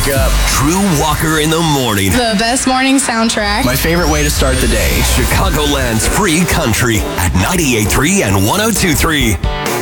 wake up. Drew Walker in the morning. The best morning soundtrack. My favorite way to start the day. Chicagoland's free country at 98.3 and 102.3.